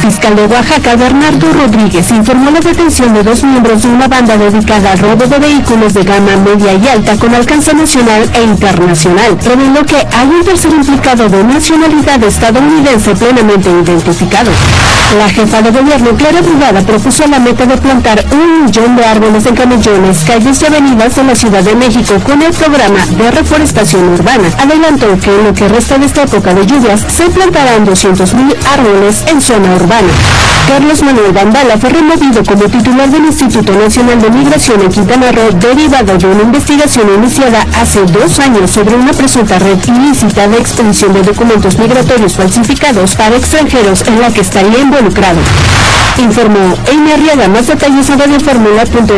fiscal de Oaxaca, Bernardo Rodríguez, informó la detención de 2 miembros de una banda dedicada al robo de vehículos de gama media y alta con alcance nacional e internacional. Reveló que hay un tercer implicado de nacionalidad estadounidense plenamente identificado. La jefa de gobierno, Clara Brugada, propuso la meta de plantar 1 millón de árboles en camellones, calles y avenidas de la Ciudad de México con el programa de reforestación urbana. Adelantó que en lo que resta de esta época de lluvias se plantarán 200,000 árboles en zona urbana. Carlos Manuel Gambala fue removido como titular del Instituto Nacional de Migración en Quintana Roo, derivado de una investigación iniciada hace 2 años sobre una presunta red ilícita de expedición de documentos migratorios falsificados para extranjeros en la que estaría involucrado. Informó Amy Arriaga. Más detalles en radioformula.mx.